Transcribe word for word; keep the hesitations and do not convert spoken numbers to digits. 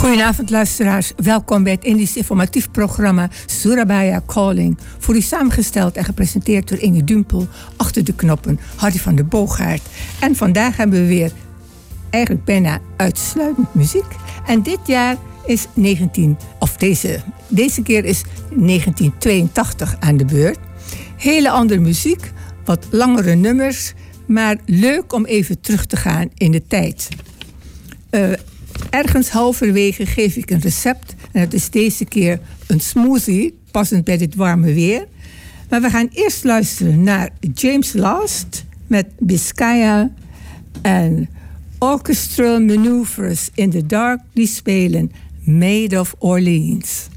Goedenavond luisteraars, welkom bij het Indisch informatief programma Surabaya Calling. Voor u samengesteld en gepresenteerd door Inge Dumpel, achter de knoppen Harry van der Boogaard. En vandaag hebben we weer eigenlijk bijna uitsluitend muziek. En dit jaar is negentien, of deze, deze keer is negentien tweeëntachtig aan de beurt. Hele andere muziek, wat langere nummers, maar leuk om even terug te gaan in de tijd. Uh, Ergens halverwege geef ik een recept. En dat is deze keer een smoothie, passend bij dit warme weer. Maar we gaan eerst luisteren naar James Last met Biscaya en Orchestral Maneuvers in the Dark. Die spelen Maid of Orleans.